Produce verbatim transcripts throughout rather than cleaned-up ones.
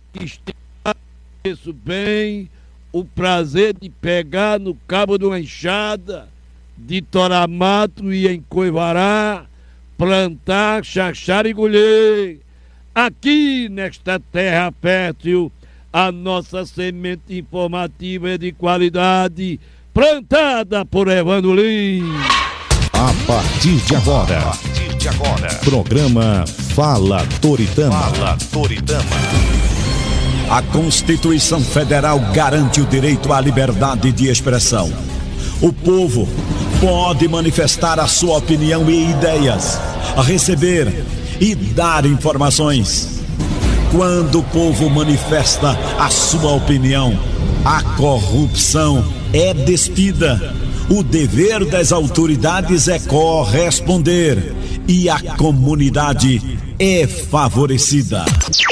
Conheço bem o prazer de pegar no cabo de uma enxada, de torar mato e encoivarar, plantar, chachar e colher. Aqui nesta terra fértil, a nossa semente informativa é de qualidade, plantada por Evandro Lins. A partir de agora, a partir de agora, programa Fala Toritama. Fala Toritama. A Constituição Federal garante o direito à liberdade de expressão. O povo pode manifestar a sua opinião e ideias, receber e dar informações. Quando o povo manifesta a sua opinião, a corrupção é despida. O dever das autoridades é corresponder e a comunidade é favorecida.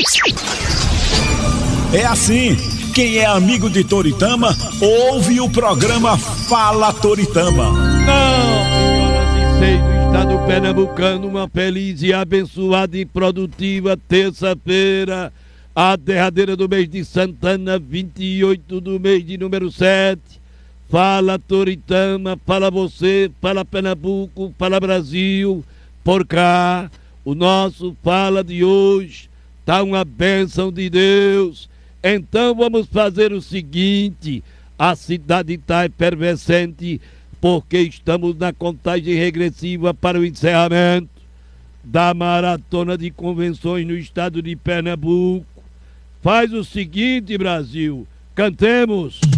É assim, quem é amigo de Toritama, ouve o programa Fala Toritama. Não, senhoras e senhores do estado pernambucano, uma feliz e abençoada e produtiva terça-feira, a derradeira do mês de Santana, vinte e oito do mês de número sete. Fala Toritama, fala você, fala Pernambuco, fala Brasil, por cá. O nosso Fala de hoje tá uma bênção de Deus. Então vamos fazer o seguinte: a cidade está efervescente porque estamos na contagem regressiva para o encerramento da maratona de convenções no estado de Pernambuco. Faz o seguinte, Brasil, cantemos.